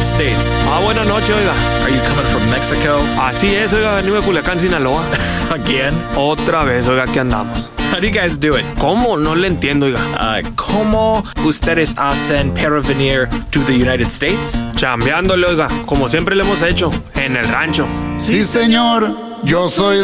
States. Buenas noches, oiga. Are you coming from Mexico? Así es, oiga, venimos de Culiacán, Sinaloa. Again? Otra vez, oiga, aquí andamos. How do you guys do it? ¿Cómo? No le entiendo, oiga. ¿Cómo ustedes hacen para venir to the United States? Chambeándole, oiga, como siempre le hemos hecho, en el rancho. Sí, señor, yo soy